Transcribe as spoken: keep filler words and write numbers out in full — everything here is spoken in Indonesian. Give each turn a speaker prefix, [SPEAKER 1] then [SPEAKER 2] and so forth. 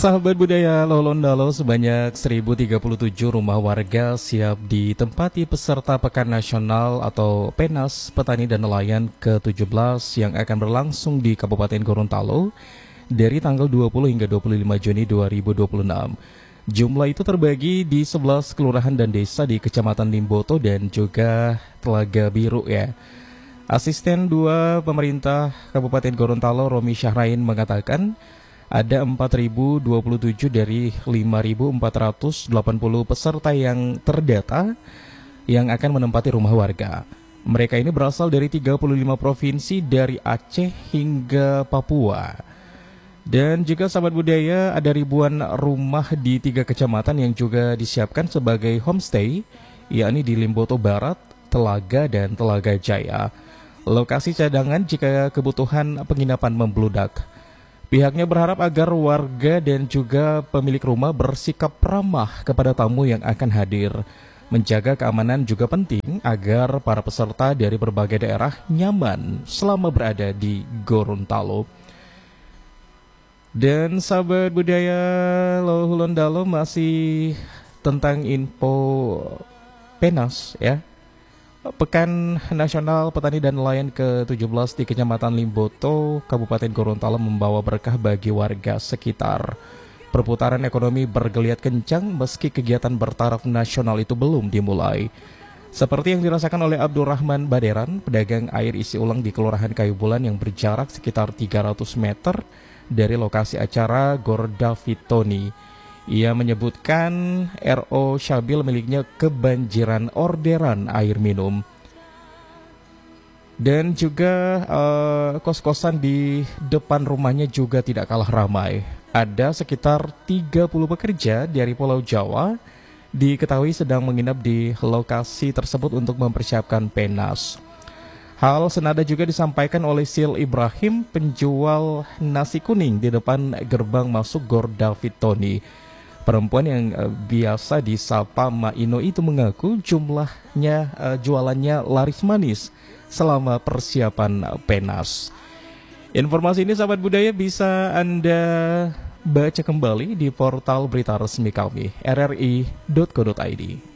[SPEAKER 1] Sahabat budaya Lolondalo, sebanyak seribu tiga puluh tujuh rumah warga siap ditempati peserta Pekan Nasional atau Penas Petani dan Nelayan ke tujuh belas yang akan berlangsung di Kabupaten Gorontalo dari tanggal dua puluh hingga dua puluh lima Juni dua ribu dua puluh enam. Jumlah itu terbagi di sebelas kelurahan dan desa di Kecamatan Limboto dan juga Telaga Biru ya. Asisten dua Pemerintah Kabupaten Gorontalo Romi Syahrain mengatakan ada empat ribu dua puluh tujuh dari lima ribu empat ratus delapan puluh peserta yang terdata yang akan menempati rumah warga. Mereka ini berasal dari tiga puluh lima provinsi dari Aceh hingga Papua. Dan juga sahabat budaya, ada ribuan rumah di tiga kecamatan yang juga disiapkan sebagai homestay, yakni di Limboto Barat, Telaga, dan Telaga Jaya. Lokasi cadangan jika kebutuhan penginapan membludak. Pihaknya berharap agar warga dan juga pemilik rumah bersikap ramah kepada tamu yang akan hadir. Menjaga keamanan juga penting agar para peserta dari berbagai daerah nyaman selama berada di Gorontalo. Dan sahabat budaya Lolondalo, masih tentang info Penas ya. Pekan Nasional Petani dan Nelayan ke tujuh belas di Kecamatan Limboto, Kabupaten Gorontalo membawa berkah bagi warga sekitar. Perputaran ekonomi bergeliat kencang meski kegiatan bertaraf nasional itu belum dimulai. Seperti yang dirasakan oleh Abdurrahman Baderan, pedagang air isi ulang di Kelurahan Kayu Bulan yang berjarak sekitar tiga ratus meter dari lokasi acara Gor David Tony. Ia menyebutkan R O Syabil miliknya kebanjiran orderan air minum. Dan juga uh, kos-kosan di depan rumahnya juga tidak kalah ramai. Ada sekitar tiga puluh pekerja dari Pulau Jawa diketahui sedang menginap di lokasi tersebut untuk mempersiapkan Penas. Hal senada juga disampaikan oleh Sil Ibrahim, penjual nasi kuning di depan gerbang masuk Gor David Tony. Perempuan yang uh, biasa disapa Maino itu mengaku jumlahnya uh, jualannya laris manis selama persiapan uh, Penas. Informasi ini sahabat budaya bisa Anda baca kembali di portal berita resmi kami r r i titik co titik i d.